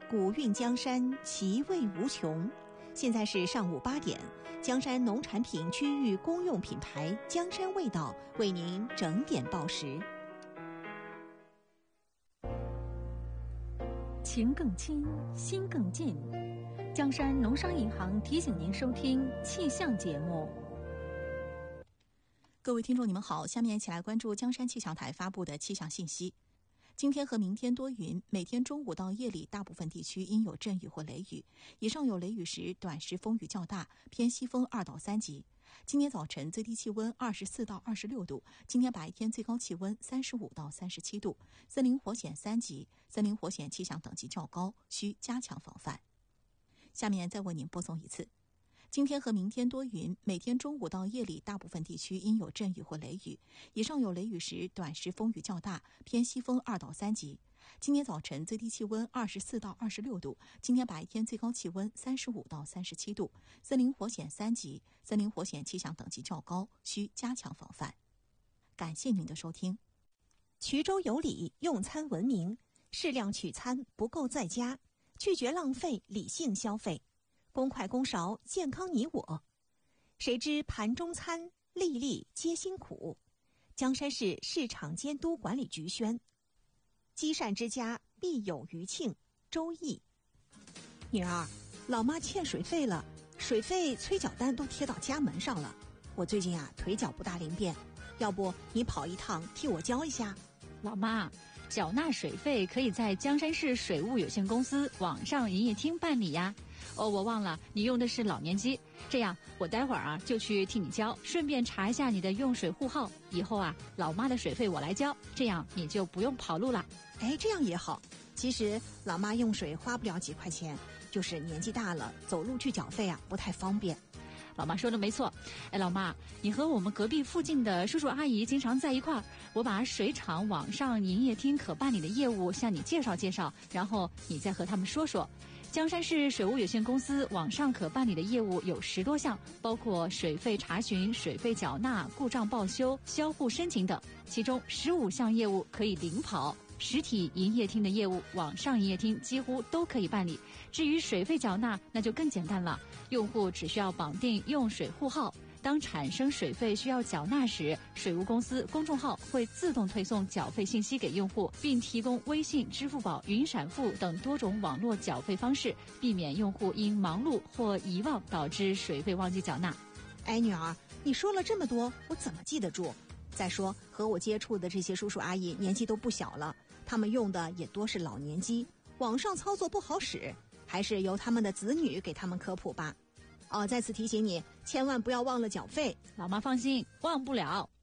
古韵江山，其味无穷。现在是上午8点，江山农产品区域公用品牌江山味道为您整点报时。 情更亲，心更近。江山农商银行提醒您收听气象节目。 各位听众你们好，下面一起来关注江山气象台发布的气象信息。今天和明天多云，每天中午到夜里大部分地区应有阵雨或雷雨，以上有雷雨时短时风雨较大，偏西风2到3级。今天早晨最低气温24到26度，今天白天最高气温35到37度，森林火险3级，森林火险气象等级较高，需加强防范。下面再为您播送一次。今天和明天多云，每天中午到夜里大部分地区应有阵雨或雷雨，以上有雷雨时短时风雨较大，偏西风2到3级。今天早晨最低气温24到26度，今天白天最高气温35到37度，森林火险3级，森林火险气象等级较高，需加强防范。感谢您的收听。衢州有礼，用餐文明，适量取餐，不够在家，拒绝浪费，理性消费，公筷公勺，健康你我。谁知盘中餐，粒粒皆辛苦。江山市市场监督管理局宣。积善之家必有余庆。周易。女儿，老妈欠水费了，水费催缴单都贴到家门上了。我最近腿脚不大灵便，要不你跑一趟替我交一下？ 老妈，缴纳水费可以在江山市水务有限公司网上营业厅办理呀。我忘了你用的是老年机，这样我待会儿就去替你交，顺便查一下你的用水户号，以后老妈的水费我来交，这样你就不用跑路了。 这样也好。其实老妈用水花不了几块钱，就是年纪大了，走路去缴费不太方便。 老妈说的没错。老妈，你和我们隔壁附近的叔叔阿姨经常在一块儿，我把水厂网上营业厅可办理的业务向你介绍介绍，然后你再和他们说说。江山市水务有限公司网上可办理的业务有10多项，包括水费查询、水费缴纳、故障报修、销户申请等，其中15项业务可以零跑。实体营业厅的业务，网上营业厅几乎都可以办理。至于水费缴纳，那就更简单了，用户只需要绑定用水户号，当产生水费需要缴纳时，水务公司公众号会自动推送缴费信息给用户，并提供微信、支付宝、云闪付等多种网络缴费方式，避免用户因忙碌或遗忘导致水费忘记缴纳。 女儿，你说了这么多，我怎么记得住？再说和我接触的这些叔叔阿姨年纪都不小了，他们用的也多是老年机，网上操作不好使，还是由他们的子女给他们科普吧。在此提醒你，千万不要忘了缴费。 老妈放心，忘不了。